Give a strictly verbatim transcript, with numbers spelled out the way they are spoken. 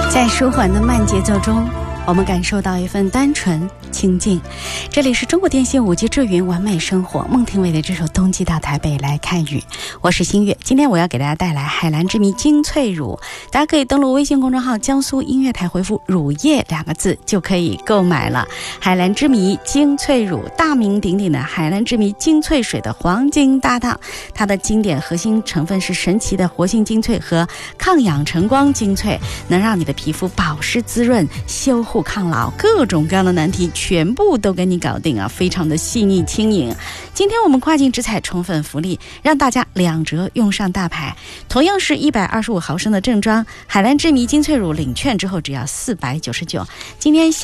在舒缓的慢节奏中，我们感受到一份单纯清静。这里是中国电信五 G 智云完美生活，孟庭苇的这首《冬季到台北来看雨》，我是新月。今天我要给大家带来海蓝之谜精粹乳，大家可以登录微信公众号江苏音乐台，回复乳液两个字就可以购买了。海蓝之谜精粹乳，大名鼎鼎的海蓝之谜精粹水的黄金搭档，它的经典核心成分是神奇的活性精粹和抗氧晨光精粹，能让你的皮肤保湿滋润、修护抗老，各种各样的难题全部都给你搞定啊，非常的细腻轻盈。今天我们跨境直采宠粉福利，让大家两折用上大牌，同样是一百二十五毫升的正装海蓝之谜精粹乳，领券之后只要四百九十九。今天